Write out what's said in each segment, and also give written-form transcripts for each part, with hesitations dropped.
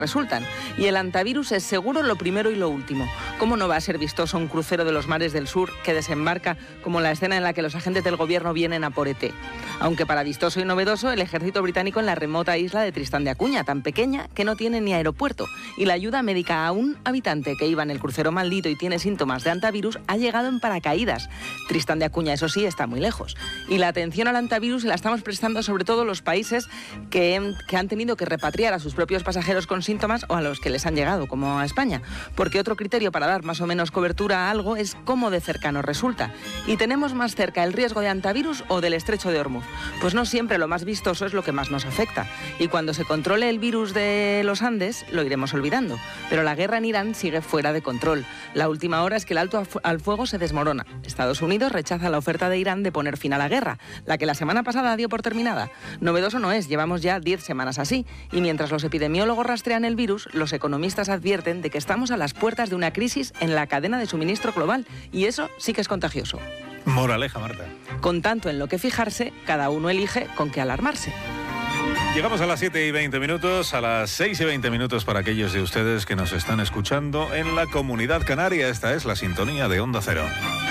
resultan. Y el antivirus es seguro lo primero y lo último. ¿Cómo no va a ser vistoso un crucero de los mares del sur que desembarca como la escena en la que los agentes del gobierno vienen a por ET? Aunque para vistoso y novedoso, el ejército británico en la remota isla de Tristán de Acuña, tan pequeña que no tiene ni aeropuerto. Y la ayuda médica a un habitante que iba en el crucero maldito y tiene síntomas de antivirus ha llegado en paracaídas. Tristán de Acuña, eso sí, está muy lejos. Y la atención al antivirus la estamos prestando sobre todo los países que han tenido que repatriar a sus propios pasajeros con síntomas o a los que les han llegado, como a España. Porque otro criterio para dar más o menos cobertura a algo es cómo de cercano resulta. ¿Y tenemos más cerca el riesgo de antivirus o del estrecho de Hormuz? Pues no siempre lo más vistoso es lo que más nos afecta. Y cuando se controle el virus de los Andes, lo iremos olvidando. Pero la guerra en Irán sigue fuera de control. La última hora es que el alto al fuego se desmorona. Estados Unidos rechaza la oferta de Irán de poner fin a la guerra, la que la semana pasada dio por terminada. Novedoso no es, llevamos ya 10 semanas así. Y mientras los epidemiólogos rastrean el virus, los economistas advierten de que estamos a las puertas de una crisis en la cadena de suministro global. Y eso sí que es contagioso. Moraleja, Marta. Con tanto en lo que fijarse, cada uno elige con qué alarmarse. Llegamos a las 7:20, a las 6:20 para aquellos de ustedes que nos están escuchando en la Comunidad Canaria. Esta es la sintonía de Onda Cero.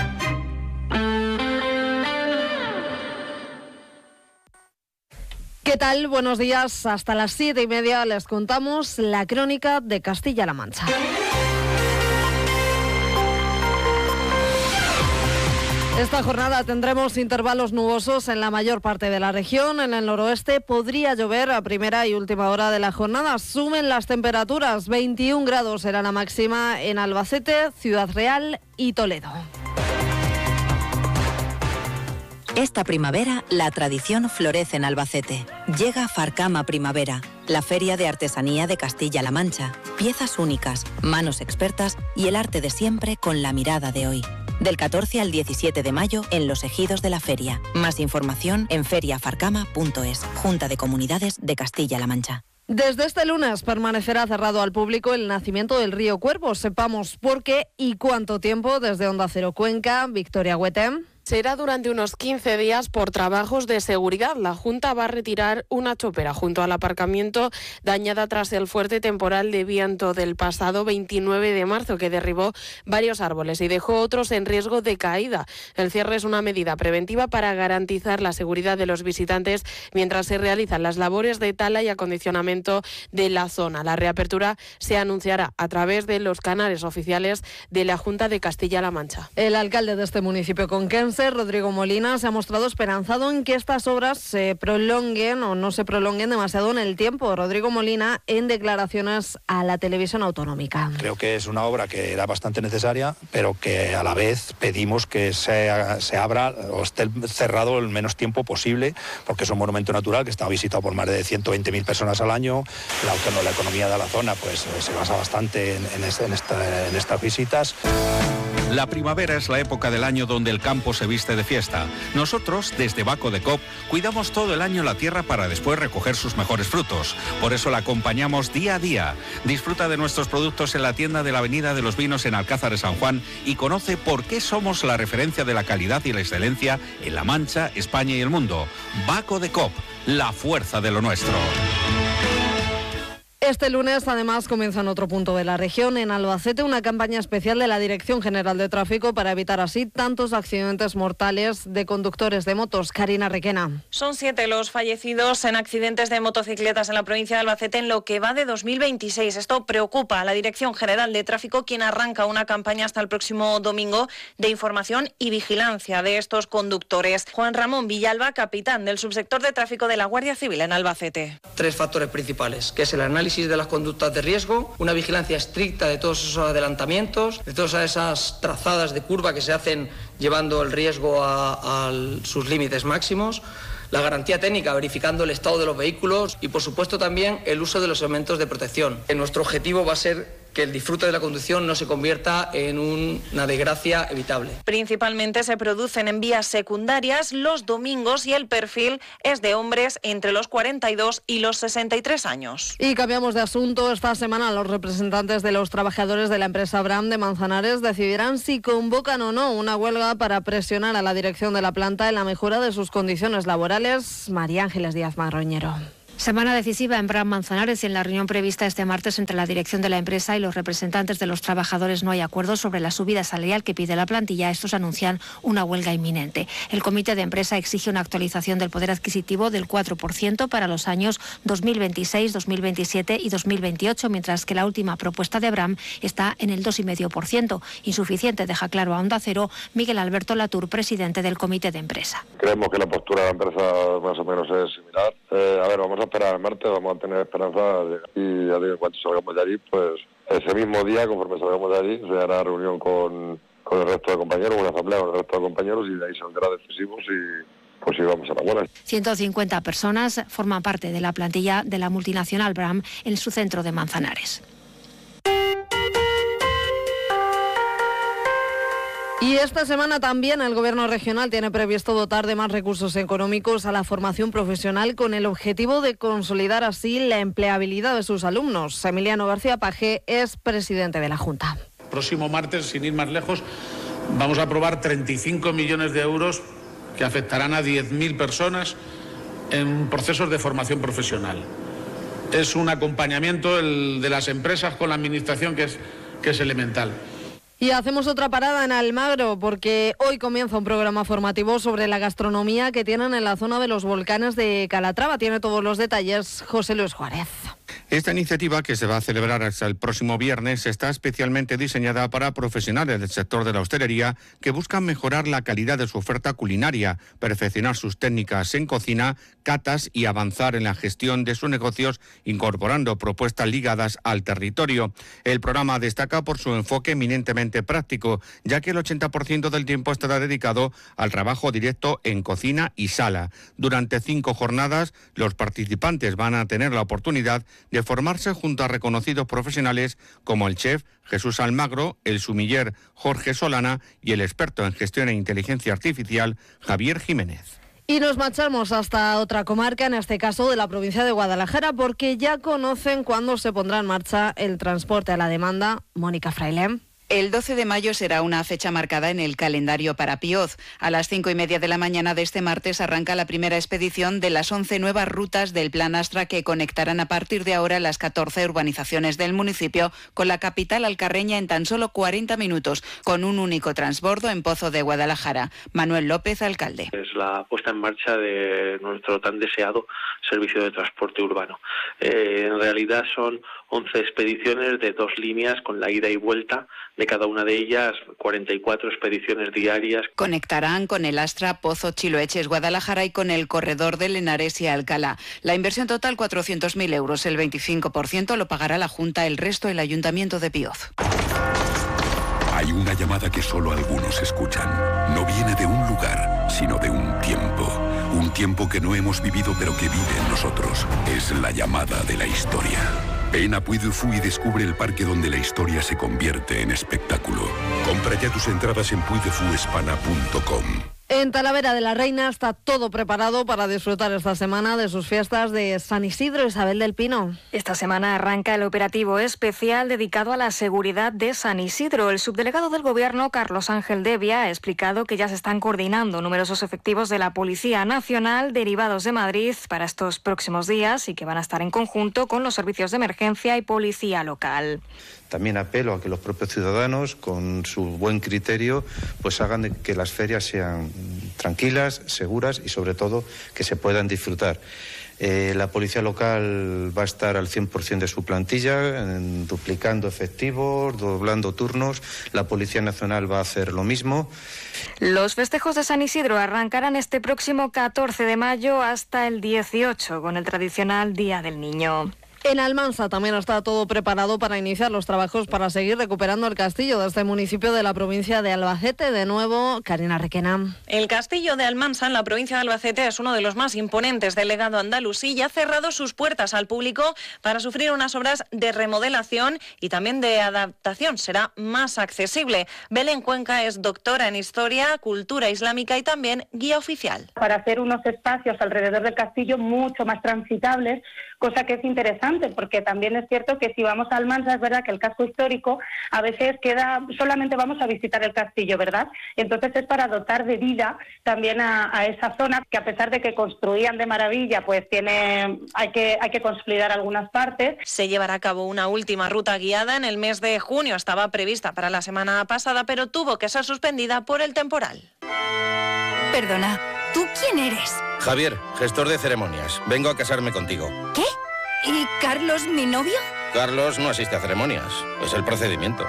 ¿Qué tal? Buenos días. Hasta las 7:30 les contamos la crónica de Castilla-La Mancha. Esta jornada tendremos intervalos nubosos en la mayor parte de la región. En el noroeste podría llover a primera y última hora de la jornada. Sumen las temperaturas. 21 grados será la máxima en Albacete, Ciudad Real y Toledo. Esta primavera, la tradición florece en Albacete. Llega Farcama Primavera, la feria de artesanía de Castilla-La Mancha. Piezas únicas, manos expertas y el arte de siempre con la mirada de hoy. Del 14 al 17 de mayo en los ejidos de la feria. Más información en feriafarcama.es, Junta de Comunidades de Castilla-La Mancha. Desde este lunes permanecerá cerrado al público el nacimiento del río Cuervo. Sepamos por qué y cuánto tiempo. Desde Onda Cero Cuenca, Victoria Huetem. Será durante unos 15 días por trabajos de seguridad. La Junta va a retirar una chopera junto al aparcamiento dañada tras el fuerte temporal de viento del pasado 29 de marzo que derribó varios árboles y dejó otros en riesgo de caída. El cierre es una medida preventiva para garantizar la seguridad de los visitantes mientras se realizan las labores de tala y acondicionamiento de la zona. La reapertura se anunciará a través de los canales oficiales de la Junta de Castilla-La Mancha. El alcalde de este municipio conquense, Rodrigo Molina, se ha mostrado esperanzado en que estas obras se prolonguen o no se prolonguen demasiado en el tiempo. Rodrigo Molina, en declaraciones a la televisión autonómica. Creo que es una obra que era bastante necesaria, pero que a la vez pedimos que se abra o esté cerrado el menos tiempo posible, porque es un monumento natural que está visitado por más de 120.000 personas al año. La economía de la zona pues se basa bastante en estas visitas. La primavera es la época del año donde el campo se viste de fiesta. Nosotros, desde Baco de Cop, cuidamos todo el año la tierra para después recoger sus mejores frutos. Por eso la acompañamos día a día. Disfruta de nuestros productos en la tienda de la Avenida de los Vinos en Alcázar de San Juan y conoce por qué somos la referencia de la calidad y la excelencia en La Mancha, España y el mundo. Baco de Cop, la fuerza de lo nuestro. Este lunes, además, comienza en otro punto de la región, en Albacete, una campaña especial de la Dirección General de Tráfico para evitar así tantos accidentes mortales de conductores de motos. Karina Requena. Son 7 los fallecidos en accidentes de motocicletas en la provincia de Albacete en lo que va de 2026. Esto preocupa a la Dirección General de Tráfico, quien arranca una campaña hasta el próximo domingo de información y vigilancia de estos conductores. Juan Ramón Villalba, capitán del subsector de tráfico de la Guardia Civil en Albacete. 3 factores principales, que es el análisis de las conductas de riesgo, una vigilancia estricta de todos esos adelantamientos, de todas esas trazadas de curva que se hacen llevando el riesgo a sus límites máximos, la garantía técnica verificando el estado de los vehículos y por supuesto también el uso de los elementos de protección. Nuestro objetivo va a ser que el disfrute de la conducción no se convierta en una desgracia evitable. Principalmente se producen en vías secundarias los domingos y el perfil es de hombres entre los 42 y los 63 años. Y cambiamos de asunto. Esta semana los representantes de los trabajadores de la empresa Bram de Manzanares decidirán si convocan o no una huelga para presionar a la dirección de la planta en la mejora de sus condiciones laborales. María Ángeles Díaz Marroñero. Semana decisiva en Bram Manzanares y en la reunión prevista este martes entre la dirección de la empresa y los representantes de los trabajadores no hay acuerdo sobre la subida salarial que pide la plantilla. Estos anuncian una huelga inminente. El comité de empresa exige una actualización del poder adquisitivo del 4% para los años 2026, 2027 y 2028, mientras que la última propuesta de Bram está en el 2,5%. Insuficiente, deja claro a Onda Cero Miguel Alberto Latour, presidente del comité de empresa. Creemos que la postura de la empresa más o menos es similar. Vamos a esperar el martes, vamos a tener esperanza y ya digo, en cuanto salgamos de allí, pues ese mismo día, conforme salgamos de allí, se hará reunión con el resto de compañeros, una asamblea con el resto de compañeros y de ahí saldrá decisivos y pues sí, vamos a la buena. 150 personas forman parte de la plantilla de la multinacional Bram en su centro de Manzanares. Y esta semana también el Gobierno regional tiene previsto dotar de más recursos económicos a la formación profesional con el objetivo de consolidar así la empleabilidad de sus alumnos. Emiliano García Pajé es presidente de la Junta. Próximo martes, sin ir más lejos, vamos a aprobar 35 millones de euros que afectarán a 10.000 personas en procesos de formación profesional. Es un acompañamiento de las empresas con la administración que es elemental. Y hacemos otra parada en Almagro porque hoy comienza un programa formativo sobre la gastronomía que tienen en la zona de los volcanes de Calatrava. Tiene todos los detalles José Luis Juárez. Esta iniciativa, que se va a celebrar hasta el próximo viernes, está especialmente diseñada para profesionales del sector de la hostelería que buscan mejorar la calidad de su oferta culinaria, perfeccionar sus técnicas en cocina, catas y avanzar en la gestión de sus negocios, incorporando propuestas ligadas al territorio. El programa destaca por su enfoque eminentemente práctico, ya que el 80% del tiempo estará dedicado al trabajo directo en cocina y sala. Durante 5 jornadas, los participantes van a tener la oportunidad de formarse junto a reconocidos profesionales como el chef Jesús Almagro, el sumiller Jorge Solana y el experto en gestión e inteligencia artificial Javier Jiménez. Y nos marchamos hasta otra comarca, en este caso de la provincia de Guadalajara, porque ya conocen cuándo se pondrá en marcha el transporte a la demanda. Mónica Fraile. El 12 de mayo será una fecha marcada en el calendario para Pioz. A las 5:30 de la mañana de este martes arranca la primera expedición de las 11 nuevas rutas del Plan Astra que conectarán a partir de ahora las 14 urbanizaciones del municipio con la capital alcarreña en tan solo 40 minutos, con un único transbordo en Pozo de Guadalajara. Manuel López, alcalde. Es la puesta en marcha de nuestro tan deseado servicio de transporte urbano. En realidad son 11 expediciones de 2 líneas con la ida y vuelta de cada una de ellas, 44 expediciones diarias. Conectarán con el Astra Pozo Chiloeches Guadalajara y con el corredor de Lenares y Alcalá. La inversión total 400.000 euros, el 25% lo pagará la Junta, el resto el Ayuntamiento de Pioz. Hay una llamada que solo algunos escuchan. No viene de un lugar, sino de un tiempo. Un tiempo que no hemos vivido pero que vive en nosotros. Es la llamada de la historia. Ven a Puy du Fou y descubre el parque donde la historia se convierte en espectáculo. Compra ya tus entradas en puydefuespana.com. En Talavera de la Reina está todo preparado para disfrutar esta semana de sus fiestas de San Isidro. Isabel del Pino. Esta semana arranca el operativo especial dedicado a la seguridad de San Isidro. El subdelegado del Gobierno, Carlos Ángel Devia, ha explicado que ya se están coordinando numerosos efectivos de la Policía Nacional derivados de Madrid para estos próximos días y que van a estar en conjunto con los servicios de emergencia y policía local. También apelo a que los propios ciudadanos, con su buen criterio, pues hagan de que las ferias sean tranquilas, seguras y sobre todo que se puedan disfrutar. La policía local va a estar al 100% de su plantilla, duplicando efectivos, doblando turnos. La Policía Nacional va a hacer lo mismo. Los festejos de San Isidro arrancarán este próximo 14 de mayo hasta el 18, con el tradicional Día del Niño. En Almansa también está todo preparado para iniciar los trabajos para seguir recuperando el castillo de este municipio de la provincia de Albacete. De nuevo, Karina Requena. El castillo de Almansa en la provincia de Albacete es uno de los más imponentes del legado andalusí y ha cerrado sus puertas al público para sufrir unas obras de remodelación y también de adaptación. Será más accesible. Belén Cuenca es doctora en Historia, Cultura Islámica y también guía oficial. Para hacer unos espacios alrededor del castillo mucho más transitables, cosa que es interesante, porque también es cierto que si vamos a Almansa, es verdad que el casco histórico a veces solamente vamos a visitar el castillo, ¿verdad? Entonces es para dotar de vida también a esa zona, que a pesar de que construían de maravilla, pues hay que consolidar algunas partes. Se llevará a cabo una última ruta guiada en el mes de junio, estaba prevista para la semana pasada, pero tuvo que ser suspendida por el temporal. Perdona, ¿tú quién eres? Javier, gestor de ceremonias. Vengo a casarme contigo. ¿Qué? ¿Y Carlos, mi novio? Carlos no asiste a ceremonias. Es el procedimiento.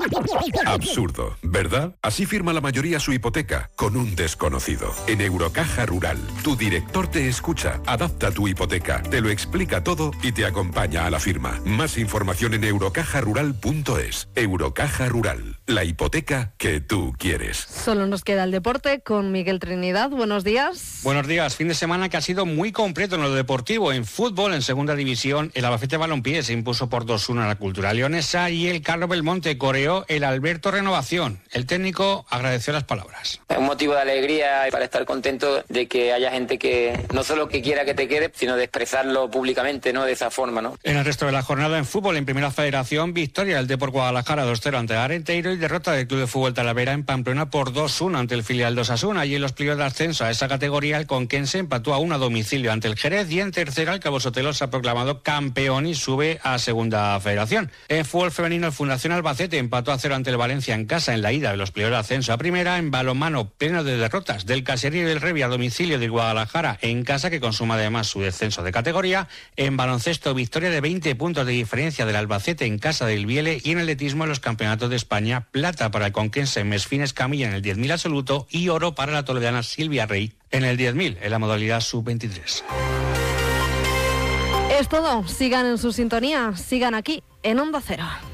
Absurdo, ¿verdad? Así firma la mayoría su hipoteca, con un desconocido. En Eurocaja Rural, tu director te escucha, adapta tu hipoteca, te lo explica todo y te acompaña a la firma. Más información en eurocajarural.es. Eurocaja Rural, la hipoteca que tú quieres. Solo nos queda el deporte con Miguel Trinidad. Buenos días. Buenos días. Fin de semana que ha sido muy completo en lo deportivo. En fútbol, en segunda división, el Albacete Balompié se impuso por 2-1 a la Cultural Leonesa y el Carlos Belmonte coreó el Alberto Renovación. El técnico agradeció las palabras. Es un motivo de alegría para estar contento de que haya gente que no solo que quiera que te quede, sino de expresarlo públicamente, ¿no? De esa forma, ¿no? En el resto de la jornada en fútbol, en Primera Federación, victoria del Depor Guadalajara 2-0 ante Arenteiro y derrota del Club de Fútbol Talavera en Pamplona por 2-1 ante el filial de Osasuna. Y en los pliegos de ascenso a esa categoría, el Conquense empató a 1 a domicilio ante el Jerez y en tercera el Cabo Sotelo se ha proclamado campeón y sube a Segunda Federación. En fútbol femenino, el Fundación Albacete empató a 0 ante el Valencia en casa en la ida de los pliegos de ascenso a primera. En balonmano, pleno de derrotas del Caserío y del Revi a domicilio del Guadalajara en casa, que consuma además su descenso de categoría. En baloncesto, victoria de 20 puntos de diferencia del Albacete en casa del Viele. Y en atletismo, en los campeonatos de España, plata para el conquense Mesfín Escamilla en el 10.000 absoluto y oro para la toledana Silvia Rey en el 10.000 en la modalidad sub-23. Es todo. Sigan en su sintonía. Sigan aquí en Onda Cero.